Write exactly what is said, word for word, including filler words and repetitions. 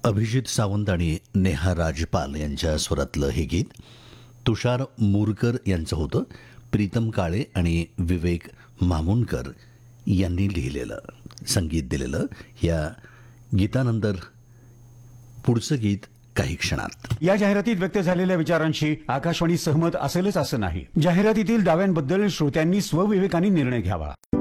अभिजित सावंत आणि नेहा राजपाल यांच्या स्वरातलं हे गीत तुषार मुरकर यांचं होतं. प्रीतम काळे आणि विवेक मामुनकर यांनी लिहिलेलं, संगीत दिलेलं. या गीतानंतर पुढचं गीत काही क्षणात. या जाहिरातीत व्यक्त झालेल्या विचारांशी आकाशवाणी सहमत असेलच असं नाही. जाहिरातीतील दाव्यांबद्दल श्रोत्यांनी स्वविवेकाने निर्णय घ्यावा.